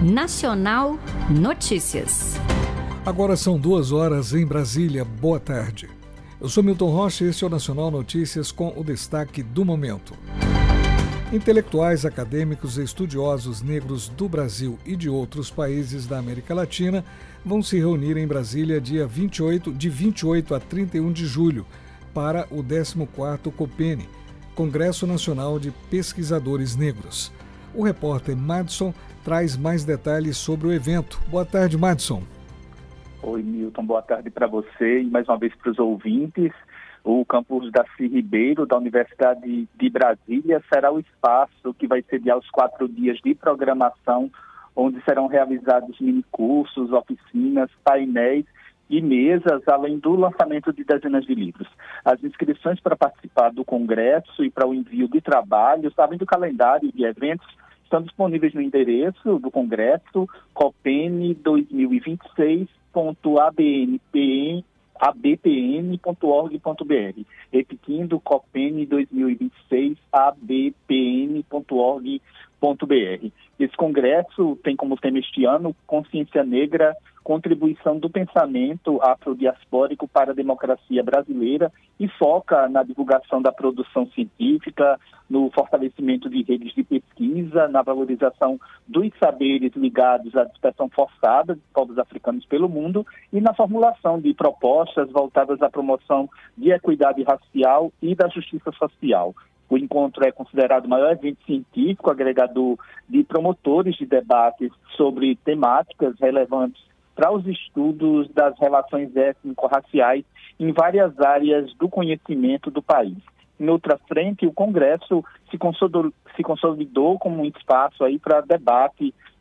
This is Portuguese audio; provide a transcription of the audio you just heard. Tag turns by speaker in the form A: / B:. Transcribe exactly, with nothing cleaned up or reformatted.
A: Nacional Notícias.
B: Agora são duas horas em Brasília. Boa tarde. Eu sou Milton Rocha e este é o Nacional Notícias com o destaque do momento. Intelectuais, acadêmicos e estudiosos negros do Brasil e de outros países da América Latina vão se reunir em Brasília dia vinte e oito, de vinte e oito a trinta e um de julho para o décimo quarto COPENE, Congresso Nacional de Pesquisadores Negros. O repórter Madison traz mais detalhes sobre o evento. Boa tarde, Madison.
C: Oi, Milton. Boa tarde para você e mais uma vez para os ouvintes. O campus Darcy Ribeiro, da Universidade de Brasília, será o espaço que vai sediar os quatro dias de programação, onde serão realizados minicursos, oficinas, painéis e mesas, além do lançamento de dezenas de livros. As inscrições para participar do congresso e para o envio de trabalhos, além do calendário de eventos, estão disponíveis no endereço do congresso copene dois mil e vinte e seis ponto a b n p n ponto org ponto b r. Repetindo, copene dois mil e vinte e seis a b p n ponto org ponto b r. Esse congresso tem como tema este ano Consciência Negra, contribuição do pensamento afrodiaspórico para a democracia brasileira e foca na divulgação da produção científica, no fortalecimento de redes de pesquisa, na valorização dos saberes ligados à dispersão forçada de povos africanos pelo mundo e na formulação de propostas voltadas à promoção de equidade racial e da justiça social. O encontro é considerado o maior evento científico agregador de promotores de debates sobre temáticas relevantes para os estudos das relações étnico-raciais em várias áreas do conhecimento do país. Em outra frente, o Congresso se consolidou, se consolidou como um espaço aí para debate